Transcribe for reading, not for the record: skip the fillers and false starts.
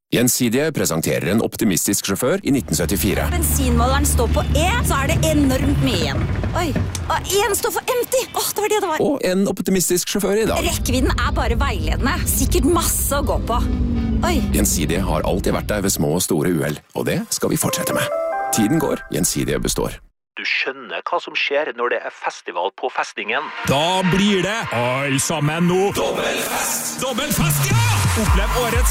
Gjensidige presenterer en optimistisk sjåfør i 1974. Bensinmåleren står på E, så er det enormt mye igjen. Oi, og en står for empty. Det var det det var. Og en optimistisk sjåfør i dag. Rekkevidden er bare veiledende. Sikkert masse å gå på. Oi. Gjensidige har alltid vært der ved små og store uheld, og det skal vi fortsette med. Tiden går, Gjensidige består. Du skjønner hva som skjer når det er festival på festningen. Da blir det, alle sammen nå, dobbeltfest! Dobbeltfest, ja! Opplev årets